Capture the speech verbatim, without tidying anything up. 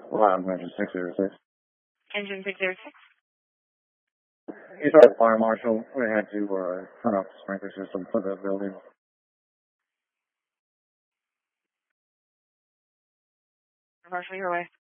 Wow, engine six zero six. Engine six zero six. You saw the fire marshal. We had to uh, turn off the sprinkler system for the building. Marshal, your way.